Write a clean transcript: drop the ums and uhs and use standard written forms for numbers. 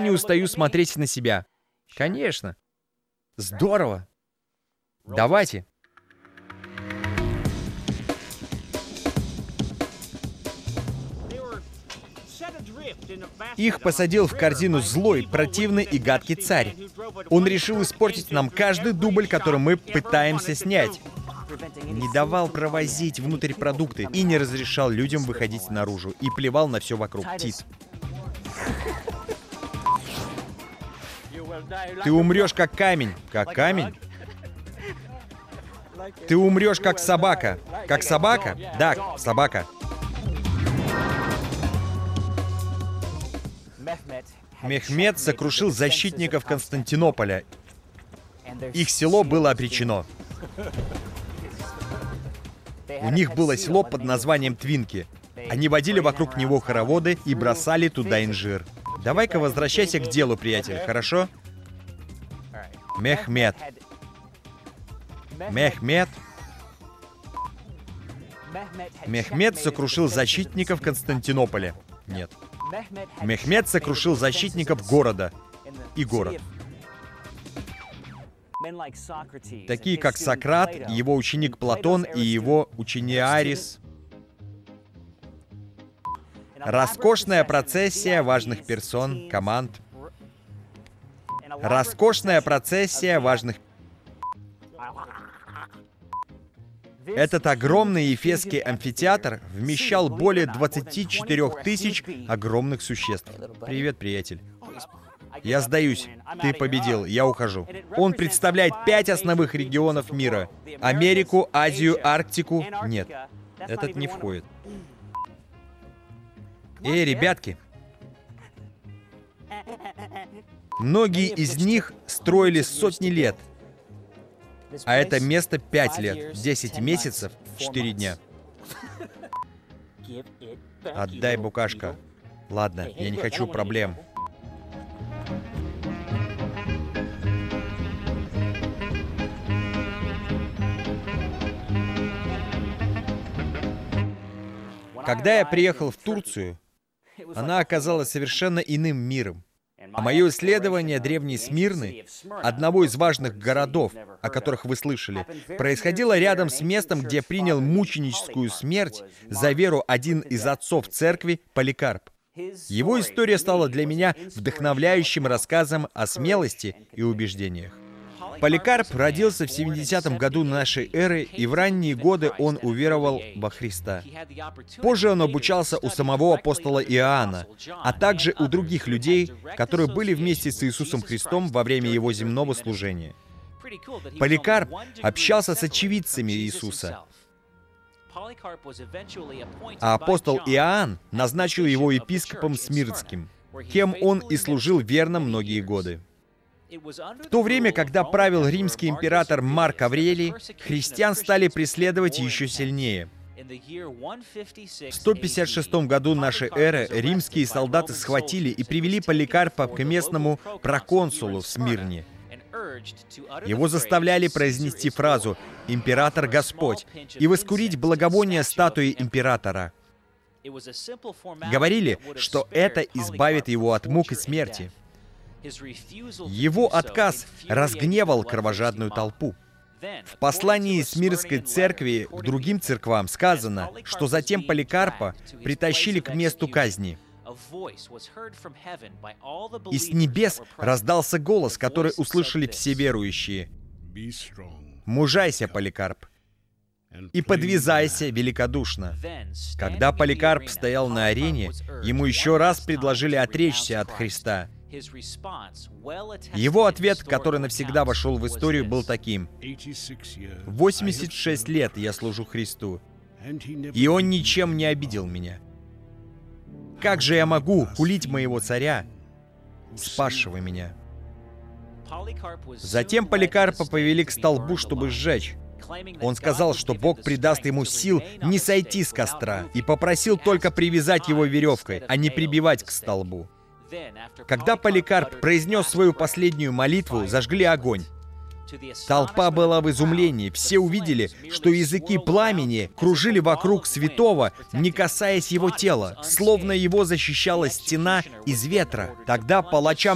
не устаю смотреть на себя. Конечно. Здорово. Давайте. Их посадил в корзину злой, противный и гадкий царь. Он решил испортить нам каждый дубль, который мы пытаемся снять. Не давал провозить внутрь продукты и не разрешал людям выходить наружу. И плевал на все вокруг. Тит. Ты умрешь как камень. Как камень? Ты умрешь как собака. Как собака? Да, собака. Мехмед сокрушил защитников Константинополя. Их село было обречено. У них было село под названием Твинки. Они водили вокруг него хороводы и бросали туда инжир. Давай-ка возвращайся к делу, приятель, хорошо? Мехмед. Мехмед. Мехмед сокрушил защитников Константинополя. Нет. Мехмед сокрушил защитников города и город. Такие как Сократ, его ученик Платон и его ученик Арис. Роскошная процессия важных персон, команд. Роскошная процессия важных... Этот огромный Ефесский амфитеатр вмещал более 24 тысяч огромных существ. Привет, приятель. Я сдаюсь. Ты победил. Я ухожу. Он представляет 5 основных регионов мира. Америку, Азию, Арктику. Нет, этот не входит. Эй, ребятки. Многие из них строили сотни лет. А это место 5 лет, 10 месяцев, 4 дня. Отдай, букашка. Ладно, я не хочу проблем. Когда я приехал в Турцию, она оказалась совершенно иным миром. А мое исследование древней Смирны, одного из важных городов, о которых вы слышали, происходило рядом с местом, где принял мученическую смерть за веру один из отцов церкви Поликарп. Его история стала для меня вдохновляющим рассказом о смелости и убеждениях. Поликарп родился в 70-м году нашей эры, и в ранние годы он уверовал во Христа. Позже он обучался у самого апостола Иоанна, а также у других людей, которые были вместе с Иисусом Христом во время его земного служения. Поликарп общался с очевидцами Иисуса, а апостол Иоанн назначил его епископом Смирнским, кем он и служил верно многие годы. В то время, когда правил римский император Марк Аврелий, христиан стали преследовать еще сильнее. В 156 году нашей эры римские солдаты схватили и привели Поликарпа к местному проконсулу в Смирне. Его заставляли произнести фразу «Император Господь» и воскурить благовоние статуи императора. Говорили, что это избавит его от мук и смерти. Его отказ разгневал кровожадную толпу. В послании Смирнской церкви к другим церквам сказано, что затем Поликарпа притащили к месту казни. И с небес раздался голос, который услышали все верующие. «Мужайся, Поликарп, и подвязайся великодушно». Когда Поликарп стоял на арене, ему еще раз предложили отречься от Христа. Его ответ, который навсегда вошел в историю, был таким: «86 лет я служу Христу, и Он ничем не обидел меня. Как же я могу хулить моего царя, спасшего меня?» Затем Поликарпа повели к столбу, чтобы сжечь. Он сказал, что Бог придаст ему сил не сойти с костра, и попросил только привязать его веревкой, а не прибивать к столбу. Когда Поликарп произнес свою последнюю молитву, зажгли огонь. Толпа была в изумлении. Все увидели, что языки пламени кружили вокруг святого, не касаясь его тела, словно его защищала стена из ветра. Тогда палачам